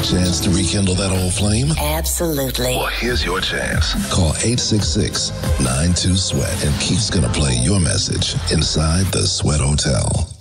Chance to rekindle that old flame? Absolutely. Well, here's your chance. Call 866-92-SWEAT and Keith's gonna play your message inside the Sweat Hotel.